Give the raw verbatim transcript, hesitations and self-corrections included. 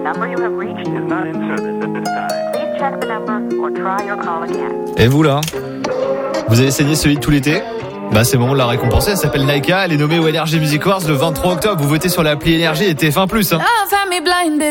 number you have reached is not in service at this time. Please check the number or try your call again. Et vous là, vous avez saigné ce hit tout l'été ? Bah c'est le moment de la récompenser, elle s'appelle Naika, elle est nommée au Energy Music Awards le vingt-trois octobre. Vous votez sur l'appli Energy et T F un plus. Hein.